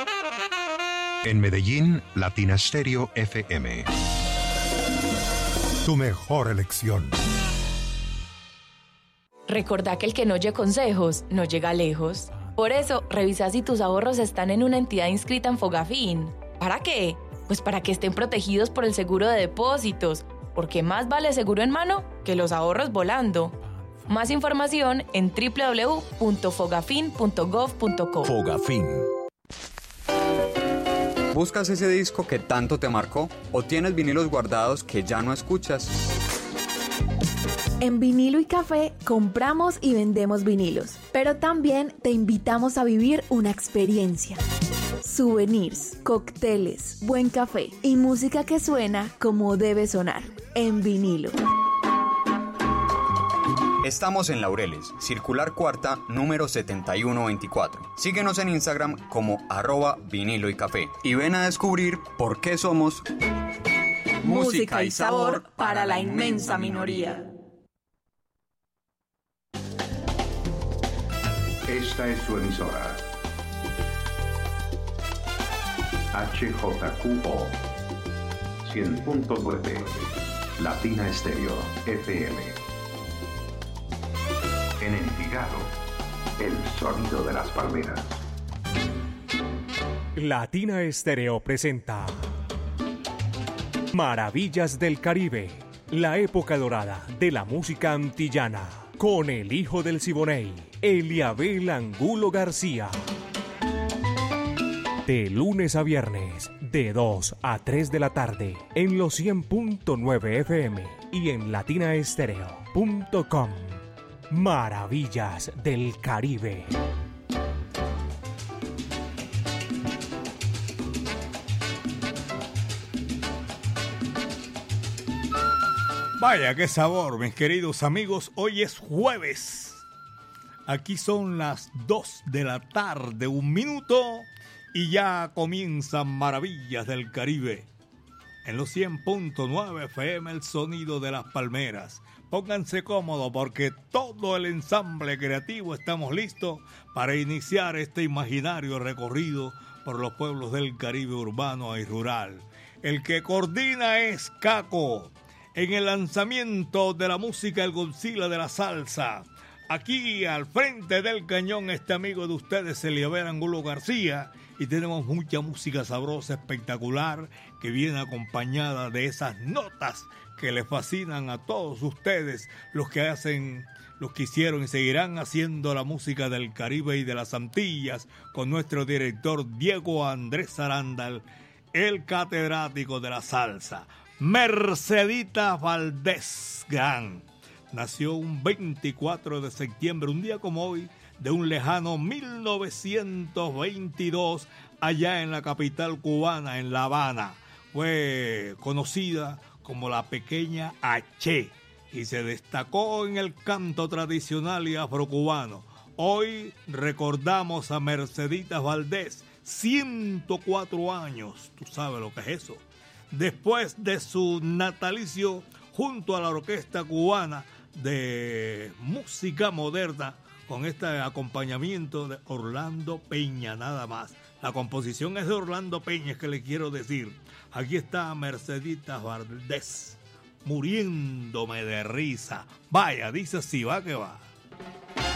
En Medellín, Latina Stereo FM. Tu mejor elección. Recordá que el que no oye consejos no llega lejos. Por eso, revisa si tus ahorros están en una entidad inscrita en Fogafín. ¿Para qué? Pues para que estén protegidos por el seguro de depósitos, porque más vale seguro en mano que los ahorros volando. Más información en www.fogafin.gov.co. Fogafín. ¿Buscas ese disco que tanto te marcó? ¿O tienes vinilos guardados que ya no escuchas? En Vinilo y Café compramos y vendemos vinilos, pero también te invitamos a vivir una experiencia. Souvenirs, cócteles, buen café y música que suena como debe sonar, en vinilo. Estamos en Laureles, Circular Cuarta, número 7124. Síguenos en Instagram como @vinilo y café y ven a descubrir por qué somos música y sabor para la inmensa minoría. Esta es su emisora. HJQO 100.9 Latina Stereo FM. En Envigado, el sonido de las palmeras. Latina Stereo presenta Maravillas del Caribe, la época dorada de la música antillana, con el hijo del Siboney, Eliabel Angulo García. De lunes a viernes, de 2 a 3 de la tarde, en los 100.9 FM y en latinaestereo.com. Maravillas del Caribe. Vaya, qué sabor, mis queridos amigos. Hoy es jueves. Aquí son las 2 de la tarde, 1 minuto, y ya comienzan Maravillas del Caribe. En los 100.9 FM, el sonido de las palmeras. Pónganse cómodos porque todo el ensamble creativo estamos listos para iniciar este imaginario recorrido por los pueblos del Caribe urbano y rural. El que coordina es Caco. En el lanzamiento de la música, el Godzilla de la salsa. Aquí al frente del cañón, este amigo de ustedes, Eliabel Angulo García. Y tenemos mucha música sabrosa, espectacular, que viene acompañada de esas notas que les fascinan a todos ustedes, los que hacen, los que hicieron y seguirán haciendo la música del Caribe y de las Antillas, con nuestro director Diego Andrés Arándal, el catedrático de la salsa. Mercedita Valdés Gran nació un 24 de septiembre, un día como hoy, de un lejano 1922, allá en la capital cubana, en La Habana. Fue conocida como la pequeña H y se destacó en el canto tradicional y afrocubano. Hoy recordamos a Mercedita Valdés, 104 años, tú sabes lo que es eso. Después de su natalicio, junto a la orquesta cubana de música moderna, con este acompañamiento de Orlando Peña, nada más. La composición es de Orlando Peña, es que le quiero decir. Aquí está Mercedita Valdés, muriéndome de risa. Vaya, dice así, va que va.